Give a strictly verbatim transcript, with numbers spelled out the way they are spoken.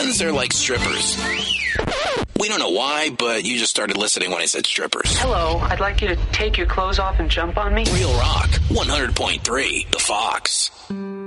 ones, they're like strippers. We don't know why, but you just started listening when I said strippers. Hello, I'd like you to take your clothes off and jump on me. Real Rock, one hundred point three, The Fox.